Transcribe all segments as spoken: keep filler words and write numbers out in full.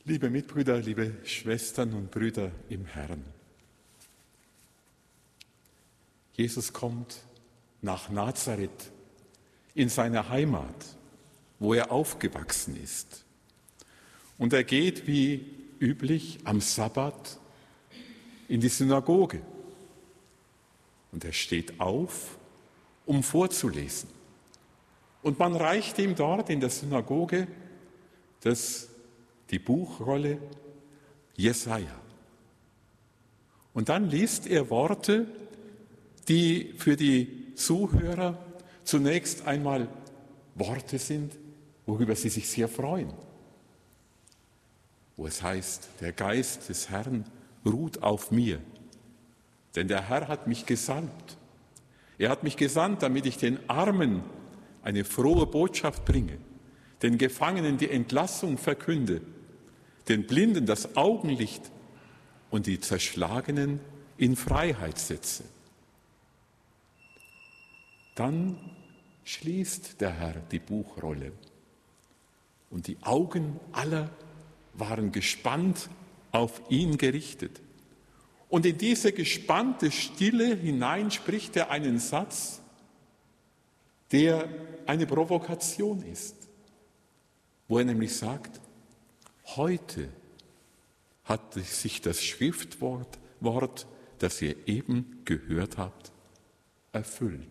Liebe Mitbrüder, liebe Schwestern und Brüder im Herrn. Jesus kommt nach Nazareth in seine Heimat, wo er aufgewachsen ist. Und er geht wie üblich am Sabbat in die Synagoge. Und er steht auf, um vorzulesen. Und man reicht ihm dort in der Synagoge das die Buchrolle Jesaja. Und dann liest er Worte, die für die Zuhörer zunächst einmal Worte sind, worüber sie sich sehr freuen. Wo es heißt, der Geist des Herrn ruht auf mir, denn der Herr hat mich gesalbt. Er hat mich gesandt, damit ich den Armen eine frohe Botschaft bringe, den Gefangenen die Entlassung verkünde, den Blinden das Augenlicht und die Zerschlagenen in Freiheit setze. Dann schließt der Herr die Buchrolle und die Augen aller waren gespannt auf ihn gerichtet. Und in diese gespannte Stille hinein spricht er einen Satz, der eine Provokation ist, wo er nämlich sagt, heute hat sich das Schriftwort, Wort, das ihr eben gehört habt, erfüllt.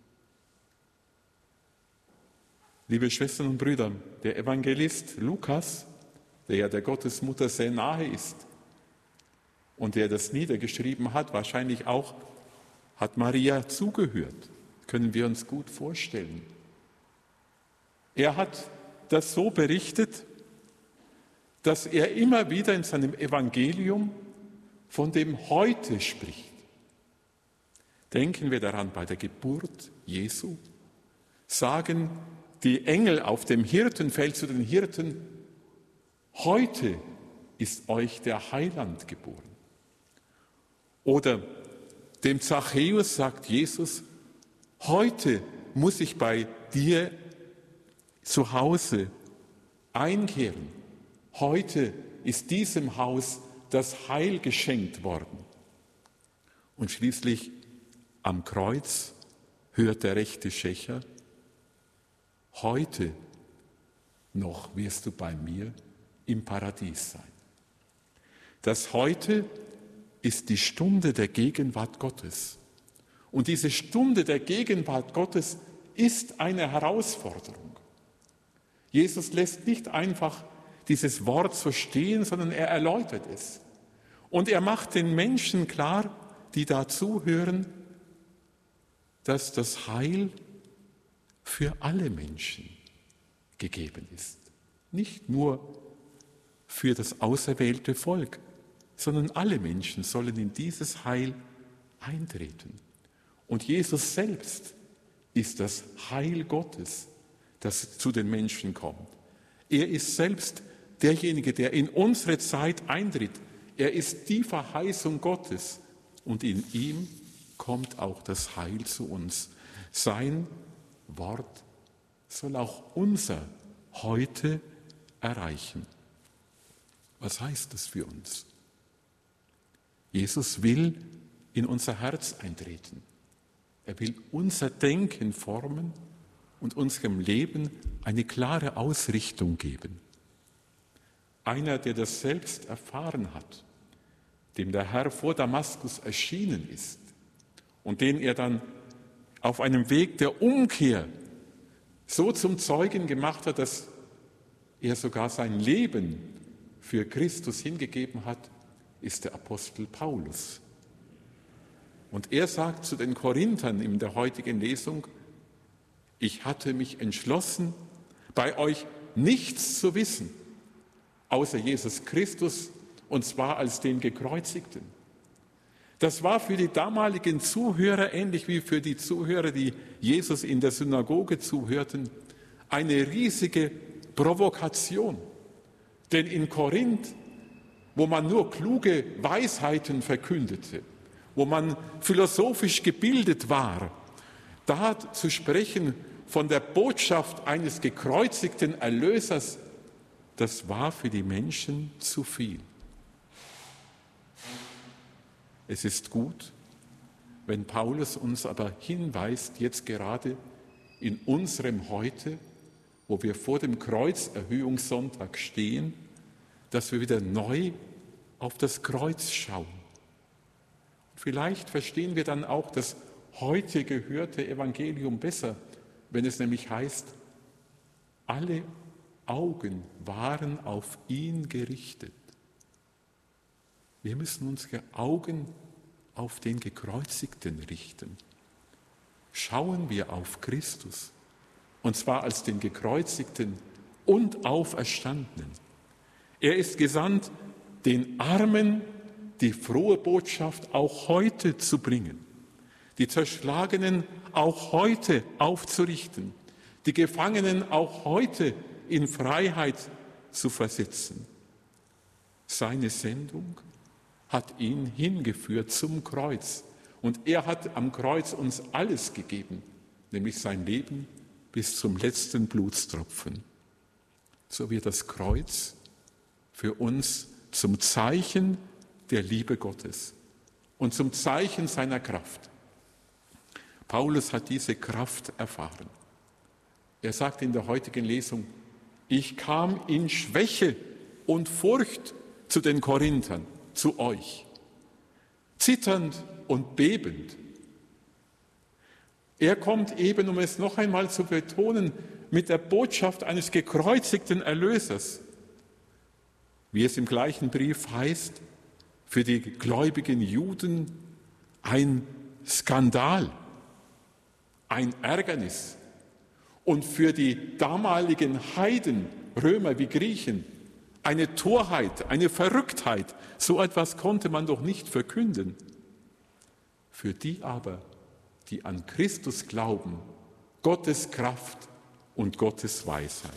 Liebe Schwestern und Brüder, der Evangelist Lukas, der ja der Gottesmutter sehr nahe ist und der das niedergeschrieben hat, wahrscheinlich auch hat Maria zugehört, können wir uns gut vorstellen. Er hat das so berichtet, dass er immer wieder in seinem Evangelium von dem Heute spricht. Denken wir daran, bei der Geburt Jesu sagen die Engel auf dem Hirtenfeld zu den Hirten, heute ist euch der Heiland geboren. Oder dem Zachäus sagt Jesus, heute muss ich bei dir zu Hause einkehren. Heute ist diesem Haus das Heil geschenkt worden. Und schließlich am Kreuz hört der rechte Schächer, heute noch wirst du bei mir im Paradies sein. Das Heute ist die Stunde der Gegenwart Gottes. Und diese Stunde der Gegenwart Gottes ist eine Herausforderung. Jesus lässt nicht einfach dieses Wort so stehen, sondern er erläutert es. Und er macht den Menschen klar, die da zuhören, dass das Heil für alle Menschen gegeben ist. Nicht nur für das auserwählte Volk, sondern alle Menschen sollen in dieses Heil eintreten. Und Jesus selbst ist das Heil Gottes, das zu den Menschen kommt. Er ist selbst derjenige, der in unsere Zeit eintritt. Er ist die Verheißung Gottes und in ihm kommt auch das Heil zu uns. Sein Wort soll auch unser Heute erreichen. Was heißt das für uns? Jesus will in unser Herz eintreten. Er will unser Denken formen und unserem Leben eine klare Ausrichtung geben. Einer, der das selbst erfahren hat, dem der Herr vor Damaskus erschienen ist und den er dann auf einem Weg der Umkehr so zum Zeugen gemacht hat, dass er sogar sein Leben für Christus hingegeben hat, ist der Apostel Paulus. Und er sagt zu den Korinthern in der heutigen Lesung, ich hatte mich entschlossen, bei euch nichts zu wissen, außer Jesus Christus, und zwar als den Gekreuzigten. Das war für die damaligen Zuhörer, ähnlich wie für die Zuhörer, die Jesus in der Synagoge zuhörten, eine riesige Provokation. Denn in Korinth, wo man nur kluge Weisheiten verkündete, wo man philosophisch gebildet war, da zu sprechen von der Botschaft eines gekreuzigten Erlösers, das war für die Menschen zu viel. Es ist gut, wenn Paulus uns aber hinweist, jetzt gerade in unserem Heute, wo wir vor dem Kreuzerhöhungssonntag stehen, dass wir wieder neu auf das Kreuz schauen. Vielleicht verstehen wir dann auch das heute gehörte Evangelium besser, wenn es nämlich heißt, alle Augen waren auf ihn gerichtet. Wir müssen unsere Augen auf den Gekreuzigten richten. Schauen wir auf Christus, und zwar als den Gekreuzigten und Auferstandenen. Er ist gesandt, den Armen die frohe Botschaft auch heute zu bringen, die Zerschlagenen auch heute aufzurichten, die Gefangenen auch heute in Freiheit zu versetzen. Seine Sendung hat ihn hingeführt zum Kreuz. Und er hat am Kreuz uns alles gegeben, nämlich sein Leben bis zum letzten Blutstropfen. So wird das Kreuz für uns zum Zeichen der Liebe Gottes und zum Zeichen seiner Kraft. Paulus hat diese Kraft erfahren. Er sagt in der heutigen Lesung, ich kam in Schwäche und Furcht zu den Korinthern, zu euch, zitternd und bebend. Er kommt eben, um es noch einmal zu betonen, mit der Botschaft eines gekreuzigten Erlösers. Wie es im gleichen Brief heißt, für die gläubigen Juden ein Skandal, ein Ärgernis. Und für die damaligen Heiden, Römer wie Griechen, eine Torheit, eine Verrücktheit. So etwas konnte man doch nicht verkünden. Für die aber, die an Christus glauben, Gottes Kraft und Gottes Weisheit.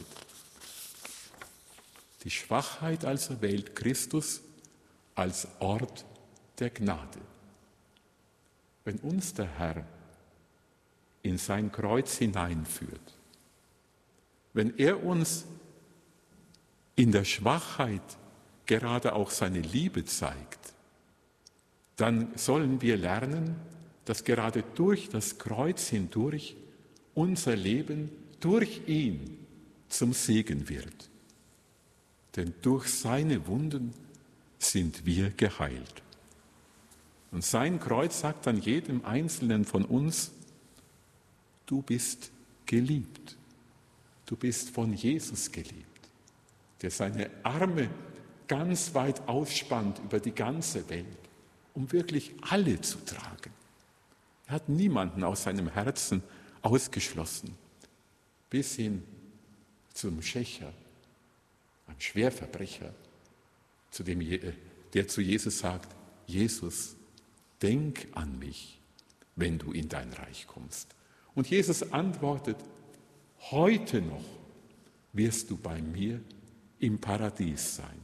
Die Schwachheit also wählt Christus als Ort der Gnade. Wenn uns der Herr in sein Kreuz hineinführt, wenn er uns in der Schwachheit gerade auch seine Liebe zeigt, dann sollen wir lernen, dass gerade durch das Kreuz hindurch unser Leben durch ihn zum Segen wird. Denn durch seine Wunden sind wir geheilt. Und sein Kreuz sagt dann jedem Einzelnen von uns, du bist geliebt. Du bist von Jesus geliebt, der seine Arme ganz weit ausspannt über die ganze Welt, um wirklich alle zu tragen. Er hat niemanden aus seinem Herzen ausgeschlossen, bis hin zum Schächer, einem Schwerverbrecher, zu dem, der zu Jesus sagt, Jesus, denk an mich, wenn du in dein Reich kommst. Und Jesus antwortet, heute noch wirst du bei mir im Paradies sein.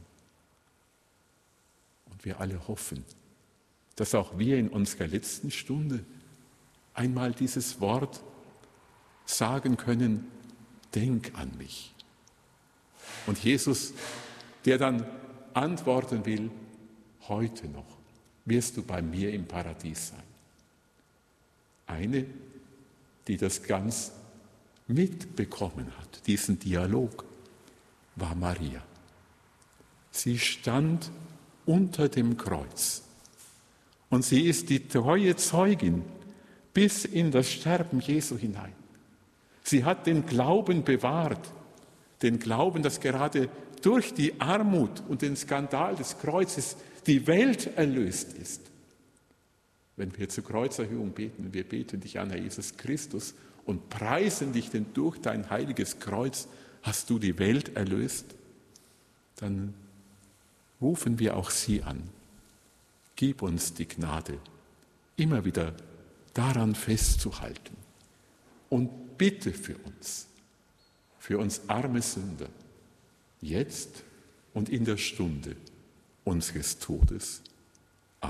Und wir alle hoffen, dass auch wir in unserer letzten Stunde einmal dieses Wort sagen können, denk an mich. Und Jesus, der dann antworten will, heute noch wirst du bei mir im Paradies sein. Eine, die das ganz mitbekommen hat, diesen Dialog, war Maria. Sie stand unter dem Kreuz und sie ist die treue Zeugin bis in das Sterben Jesu hinein. Sie hat den Glauben bewahrt, den Glauben, dass gerade durch die Armut und den Skandal des Kreuzes die Welt erlöst ist. Wenn wir zur Kreuzerhöhung beten, wir beten dich an, Herr Jesus Christus, und preisen dich, denn durch dein heiliges Kreuz hast du die Welt erlöst, dann rufen wir auch sie an. Gib uns die Gnade, immer wieder daran festzuhalten. Und bitte für uns, für uns arme Sünder, jetzt und in der Stunde unseres Todes.